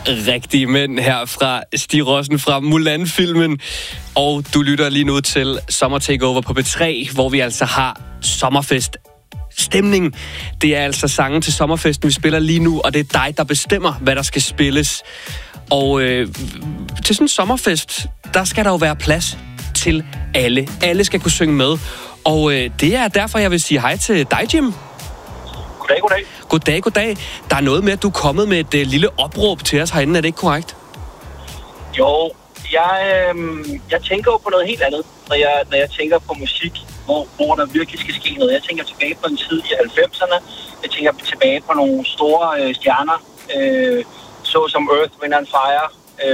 rigtige mænd her fra Stig Rossen fra Mulan-filmen. Og du lytter lige nu til Sommer Takeover på B3, hvor vi altså har sommerfest stemning. Det er altså sangen til sommerfesten, vi spiller lige nu, og det er dig, der bestemmer, hvad der skal spilles. Og til sådan en sommerfest, der skal der jo være plads til alle. Alle skal kunne synge med. Og det er derfor, jeg vil sige hej til dig, Jim. Goddag. Goddag. Der er noget med, at du er kommet med et lille opråb til os herinde. Er det ikke korrekt? Jo, jeg tænker jo på noget helt andet, når jeg tænker på musik, hvor der virkelig skal ske noget. Jeg tænker tilbage på en tid i 90'erne. Jeg tænker tilbage på nogle store stjerner, såsom Earth, Wind and Fire,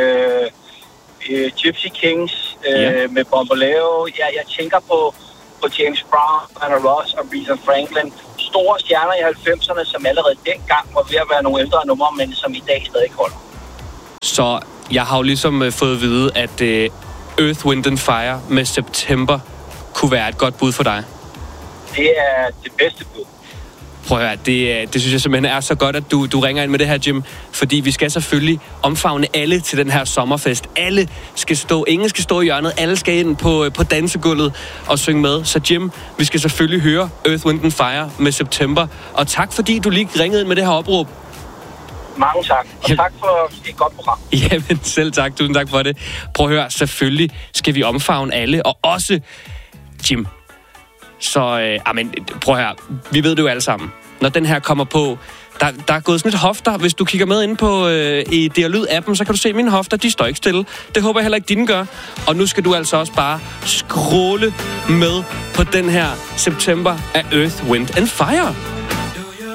Gypsy Kings med Bomboleo. Jeg tænker på James Brown, Diana Ross og Aretha Franklin. Store stjerner i 90'erne, som allerede dengang var ved at være nogle ældre numre, men som i dag stadig holder. Så jeg har jo ligesom fået at vide, at Earth, Wind and Fire med September kunne være et godt bud for dig. Det er det bedste bud. Prøv at høre, det synes jeg simpelthen er så godt, at du ringer ind med det her, Jim. Fordi vi skal selvfølgelig omfavne alle til den her sommerfest. Alle skal stå, ingen skal stå i hjørnet, alle skal ind på dansegulvet og synge med. Så Jim, vi skal selvfølgelig høre Earth, Wind and Fire med September. Og tak fordi du lige ringede ind med det her opråb. Mange tak, og tak for et godt program. Jamen selv tak, tusind tak for det. Prøv at høre, selvfølgelig skal vi omfavne alle, og også Jim. Så, prøv at høre, vi ved det jo alle sammen. Når den her kommer på, der er gået sådan et hofter. Hvis du kigger med ind på i DR-lyd-appen, så kan du se mine hofter, de står ikke stille. Det håber jeg heller ikke, dine gør. Og nu skal du altså også bare scrolle med på den her September af Earth, Wind and Fire.